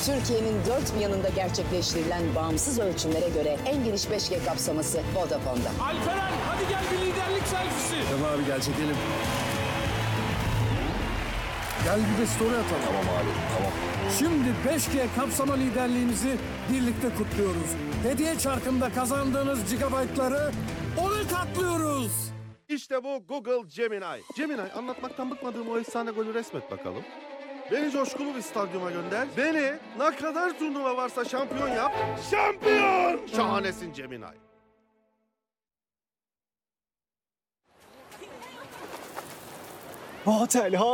Türkiye'nin dört bir yanında gerçekleştirilen bağımsız ölçümlere göre en geniş 5G kapsaması Vodafone'da. Alperen hadi gel bir liderlik selfisi. Tamam abi gel çekelim. Gel bir de story atalım. Tamam abi, tamam. Şimdi 5G kapsama liderliğimizi birlikte kutluyoruz. Hediye çarkında kazandığınız gigabaytları 10'a katlıyoruz. İşte bu Google Gemini. Gemini, anlatmaktan bıkmadığım o efsane golü resmet bakalım. Beni coşkulu bir stadyuma gönder. Beni ne kadar turnuva varsa şampiyon yap. Şampiyon! Şahanesin Gemini. Otel